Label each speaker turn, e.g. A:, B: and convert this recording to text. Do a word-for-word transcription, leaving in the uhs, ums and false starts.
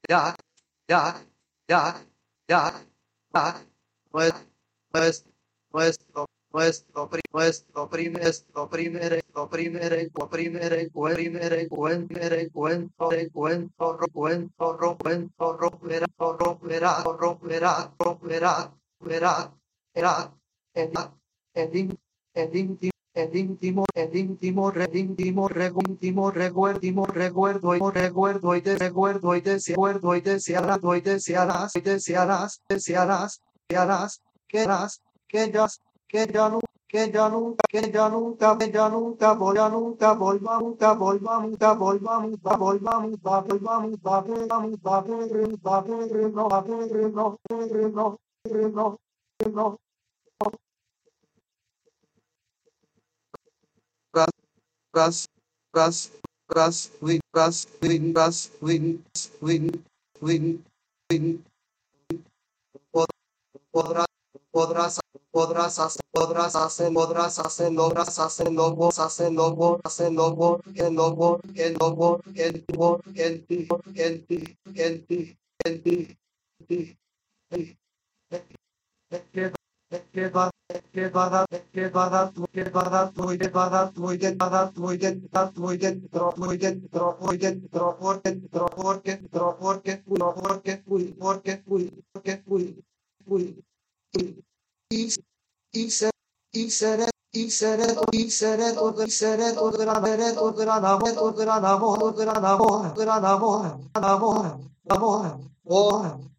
A: ya, ya, ya, ya, ya, pues, pues, nuestro, nuestro, pri- nuestro primer, nuestro primer, nuestro primer, nuestro primer, encuentro, primer encuentro, encuentro, encuentro, encuentro, encuentro, romperá, romperá, romperá, romperá, verá, verá, el, el, ín- el íntimo, el íntimo, el íntimo, re- íntimo, re- íntimo, recuerdo, recuerdo, y recuerdo, y te recuerdo, y te recuerdo, y desearás, y desearás, y desearás, desearás, desearás, que harás, que ya, que ya no, que ya nunca, que ya nunca, que ya nunca, vol- ya nunca volvamos, nunca volvamos, nunca volvamos, va, volvamos, va, volvamos, va, volvamos, va, volvamos, va, volvamos, no, va, volvamos, no, no, no, no, ras, ras, ras, ras, win, ras, win, ras, win, win, win, win, podrás, podrás, podrás hacer, podrás hacer, podrás hacer, logras hacer, logos, hacer, logo, hacer, logo, el logo, el logo, el logo, el ti, el ti, el ti, el ti, ti, ti, que que va, que va, da, que va, da, que va, da, muy que va, da, muy que va, da, muy que va, muy que tro, muy que tro, muy que tro, porque tro, porque tro, porque fui, porque fui, porque fui, porque fui, fui, fui, y y ser, y ser, y ser, y ser, y ser, gran, gran, gran amor, gran amor, gran amor, gran amor, amor, amor, amor.